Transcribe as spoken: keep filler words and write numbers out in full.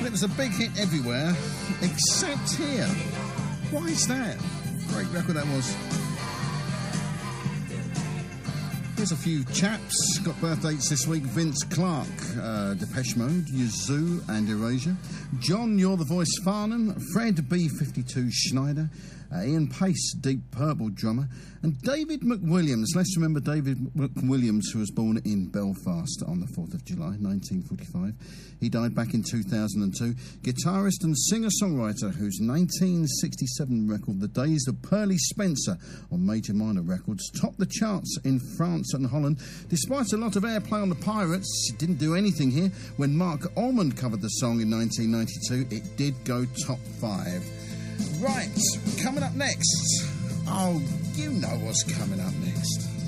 it was a big hit everywhere, except here. Why is that? Great record that was. Here's a few chaps. Got birthdays this week. Vince Clarke, uh, Depeche Mode, Yazoo and Erasure. John, You're the Voice, Farnham. Fred, B fifty-two, Schneider. Uh, Ian Pace, Deep Purple drummer. And David McWilliams. Let's remember David McWilliams, who was born in Belfast on the fourth of July, nineteen forty-five. He died back in two thousand two. Guitarist and singer-songwriter whose nineteen sixty-seven record, The Days of Pearly Spencer, on Major Minor Records, topped the charts in France and Holland. Despite a lot of airplay on the Pirates, it didn't do anything here. When Mark Almond covered the song in nineteen ninety-two, it did go top five. Right, coming up next. Oh, you know what's coming up next.